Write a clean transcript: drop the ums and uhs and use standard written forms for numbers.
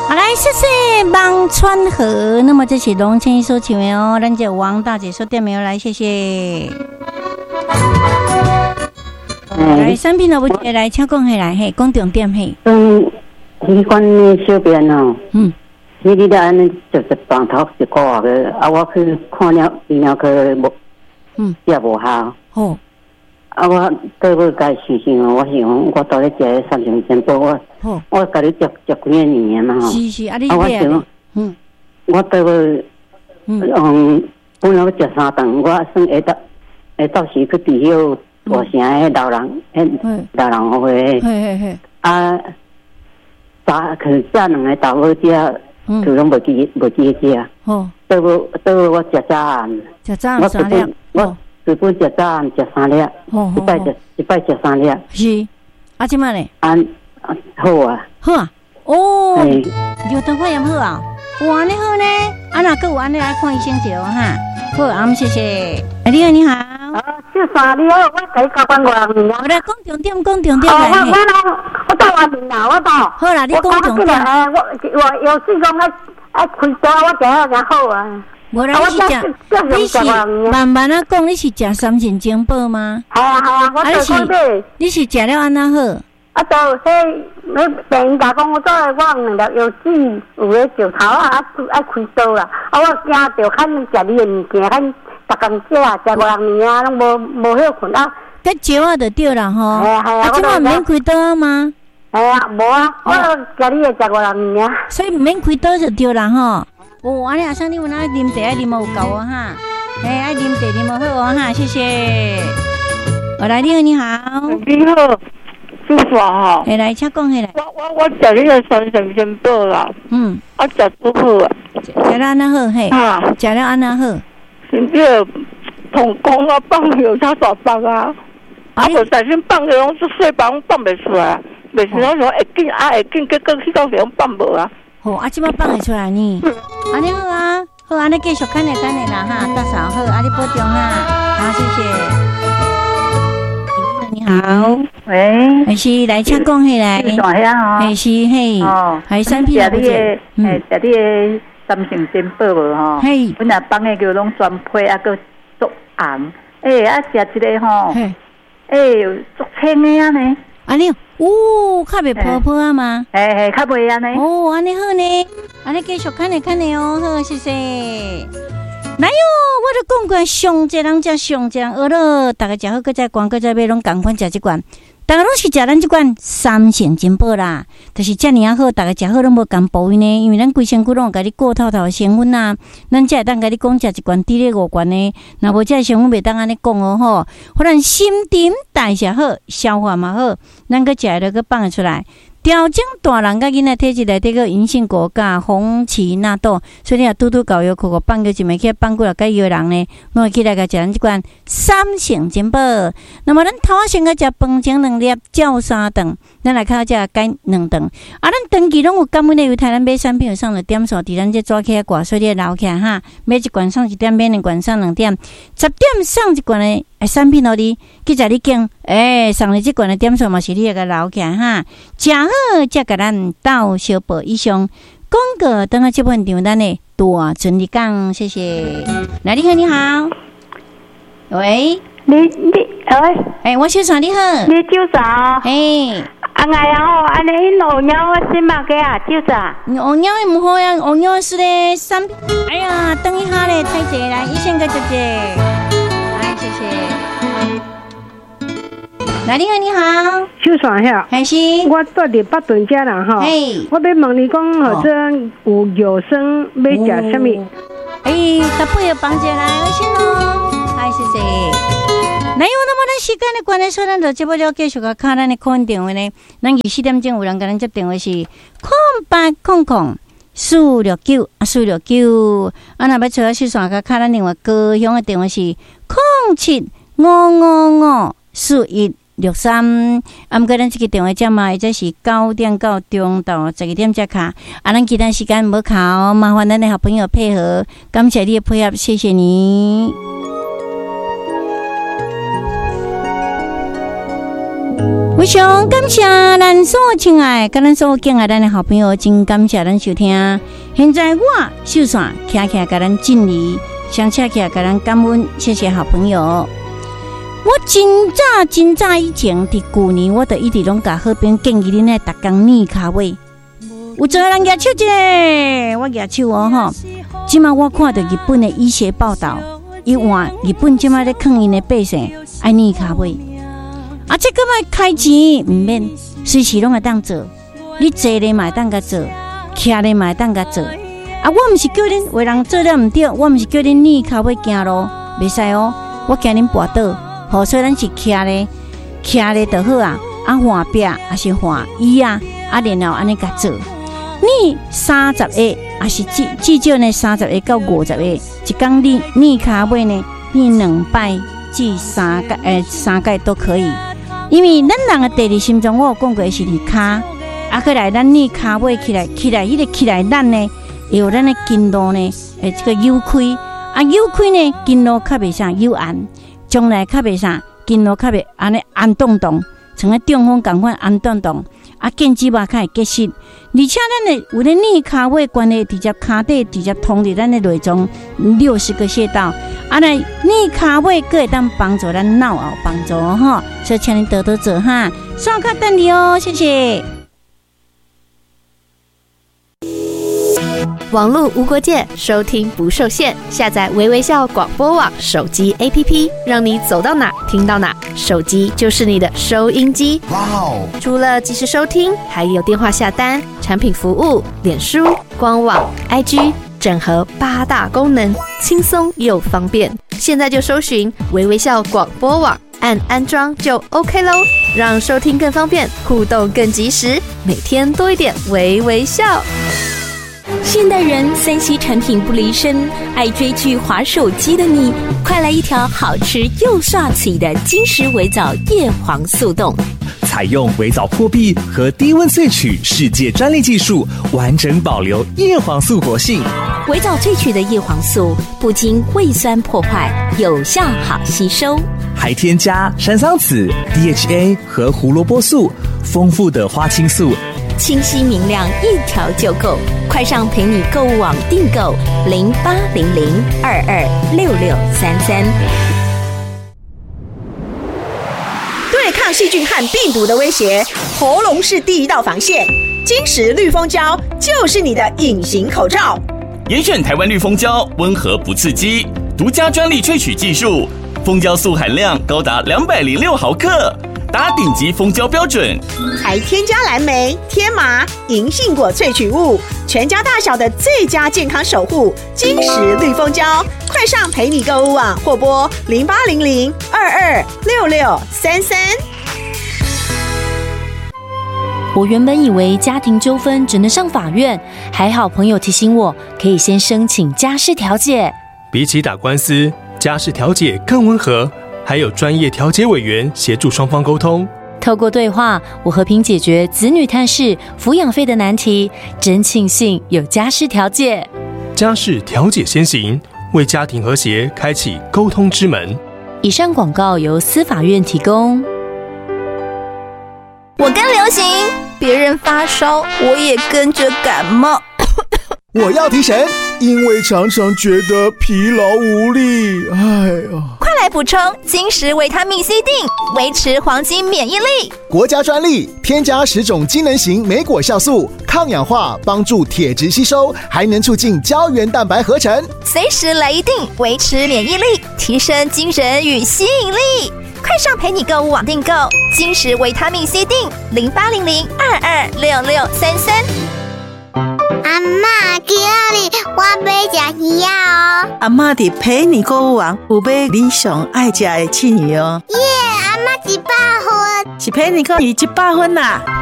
好，来谢谢望川河。那么这是龙千一所唱的哦，咱这王大姐所点的哦，来谢谢。来，产品都不接来，请讲起来，嘿，讲重点嘿。 迄款的小便哦，迄日安尼就是棒头一个月个，啊，我去看了泌尿科无，也无效。哦，啊，我倒要该想想哦，我想我到底食三成健保，我甲你食几年嘛吼。 是，啊，你我想，我倒要，本来我食3顿，我算会到时去治疗大城迄老人，老人会，啊。去食2个豆腐食，就拢无记食。哦，倒我食早暗，我日本食早暗食3粒，一摆食3粒。 是，啊，即摆咧？ 好啊。 好啊。哦，有糖化炎好啊。哇，你好呢？啊，那个有安尼来看医生者哈。好，啊，谢谢。你好，你好。 小三你好，我甲你交关外面啊。 我来讲重点，讲重点来。我到外面啦，我到。好啦，你讲重点。 我有事讲开刀，我食了才好啊。 无啦，你是慢慢啊讲，你是食3成健保吗？ 系啊，我做讲的。 你是食了安那好？ 啊，就迄病人讲我做我2粒药水，有个石头啊，爱开刀啦。啊，我惊着看食你的物件，看。逐工食5年啊，拢无休困啊。 个石啊就对啦吼。 系啊， 即摆免开刀吗？ 系啊，无啊，我家己会食5年啊。 所以免开刀就对啦吼。哦，安尼阿生你有哪啉茶爱啉有够啊哈？爱啉茶啉好啊哈，谢谢。来，你好，你好。 你好，舒服哈。 来，请讲起来。 我食你个3成健保啦。我食足好啊。 食了安那好嘿？食了安那好？ 甚至膀胱啊放有啥大放啊，无但是放个拢是细放放袂出来，袂是那种会紧，结果去到时拢放无啊。 哦，即摆放会出来呢。安尼好啊，好，安尼继续看咧啦哈，大嫂好，你保重哈，好，谢谢。你好， 喂， 还是来请讲起来。 是大遐哦， 还是嘿，还是产品不错，食你的。3成健保无吼，阮阿放的叫拢全配啊，个足红，啊食一个吼，足清的啊呢， 安尼，较袂泡泡啊嘛， 较袂安尼， 安尼好呢，安尼继续看咧哦，好，谢谢。来哟，我都讲过，上济人食上济人学了，大家食好，搁再管，搁再买，拢共款食即罐。大家拢是食咱即款3成健保啦，就是遮尔啊好，大家食好拢无共补呢，因为咱规身躯拢有甲你过透透的成分啊，咱才会当甲你讲食一罐滴咧5罐呢，若无遮成分袂当安尼讲哦吼，互咱新陈代谢好，消化嘛好，咱个食了个放得出来。调整大人甲囡仔体质内底个银杏果甲红荠纳豆，所以你若拄拄搞药苦苦放个一暝起放过来甲药人呢，拢会起来甲食咱即款3成健保。那么咱头仔先甲食饭前2粒，照3顿，咱来靠食改2顿。啊，咱长期拢有感恩的由台湾买产品有送了点数，伫咱这抓起来挂，所以你留起来哈，买一罐送1点，买2罐送2点，10点送1罐的。产品你去食你拣，送你即罐的点数嘛是你个留起来哈，食好才甲咱斗小报以上。广告等下这部分场咱的大顺利讲，谢谢。来，你好，你好，喂，喂，我小三你好， 你酒啥？哎呀哦，安尼老鸟我先买个啊，酒啥？ 老鸟也唔好呀，老鸟是咧产品。哎呀，等一下咧，太济来，医生个姐姐。谢谢。来，你好，你好， 小山遐， 还是我住伫北屯遮啦吼。我要问你讲，或者有药生要食什么？ 他不要绑起来，微信哦。好，谢谢。那有那么咱时间的关系，所以咱就接不了继续个看咱的客运电话呢。咱24点钟有人跟咱接电话是0800-469-469。若要找小山个看咱另外高雄的电话是07-555-4163。毋过咱这个电话只嘛，或者是9点到中到12点才卡。咱其他时间无卡，麻烦咱的好朋友配合，感谢你的配合，谢谢你。 非常感谢咱所亲爱跟咱所敬爱咱的好朋友，真感谢咱收听。现在我秀伞徛徛跟咱敬礼，相恰徛跟咱感恩，谢谢好朋友。我真早以前伫旧年，我就一直拢甲好朋友建议恁来逐工练骹尾。有一个人举手者，我举手哦吼。即马我看到日本的医学报道，伊话日本即马咧劝因的百姓爱练骹尾。啊，这个卖开钱唔免，随时拢会当做。你坐咧嘛当甲做，徛咧嘛当甲做。啊，我唔是叫恁为人做了唔对，我唔是叫恁练骹尾行路，袂使哦。我惊恁跋倒，好，所以咱是徛咧就好啊。啊，换壁还是换椅啊？啊，然后安尼甲做。你30个，还是至少呢30个到50个，一工你练骹尾呢，练2摆至3届都可以。因为咱人的第二心脏，我有讲过是伫骹，啊，起来咱练骹尾起来，迄个起来，咱呢会有咱的筋路呢，这个扭开，啊，扭开呢筋路较袂啥有按，将来较袂啥筋路较袂安尼按动动，像个中风共款按动动，啊，腱子肉较会结实，而且咱的有咧练骹尾关系，直接骹底直接通入咱的内脏60个穴道。啊，来练骹尾，佫会当帮助咱脑有帮助吼，所以请你多多做哈，刷卡等你哦，谢谢。 网络无国界，收听不受限，下载微微笑广播网手机 APP， 让你走到哪听到哪，手机就是你的收音机。哇哦！除了即时收听，还有电话下单、产品服务、脸书、官网、IG。整合8大功能，轻松又方便。现在就搜寻微微笑广播网，按安装就 OK 咯，让收听更方便，互动更及时，每天多一点微微笑。现代人3C 产品不离身，爱追剧滑手机的你，快来一条好吃又帅气的金石微藻叶黄素冻。 采用微藻破壁和低温萃取世界专利技术，完整保留叶黄素活性。 微藻萃取的叶黄素不经胃酸破坏，有效好吸收， 还添加山桑子、DHA 和胡萝卜素，丰富的花青素， 清晰明亮，一条就够。快上陪你购物网订购0800226633。 对抗细菌和病毒的威胁，喉咙是第一道防线。金石绿蜂胶就是你的隐形口罩。 严选台湾绿蜂胶，温和不刺激，独家专利萃取技术，蜂胶素含量高达206毫克，达顶级蜂胶标准， 还添加蓝莓、天麻、银杏果萃取物，全家大小的最佳健康守护。金石绿蜂胶，快上陪你购物网或拨0800226633。 我原本以为家庭纠纷只能上法院，还好朋友提醒我，可以先申请家事调解。 比起打官司，家事调解更温和，还有专业调解委员协助双方沟通。 透过对话，我和平解决子女探视、抚养费的难题，真庆幸有家事调解。 家事调解先行，为家庭和谐开启沟通之门。 以上广告由司法院提供。 我跟流行，别人发烧，我也跟着感冒。 我要提神，因为常常觉得疲劳无力。哎呀， 快来补充金石维他命 C 锭，维持黄金免疫力。 国家专利，添加10种机能型莓果酵素，抗氧化，帮助铁质吸收，还能促进胶原蛋白合成。 随时来一锭，维持免疫力，提升精神与吸引力。快上陪你购物网订购金石维他命 C 锭，0800226633。 阿嬷，今日我要吃鱼哦。 阿嬷伫陪你购物网有买你上爱吃的青鱼哦。 耶，阿嬷100分， 是陪你购鱼100分啦。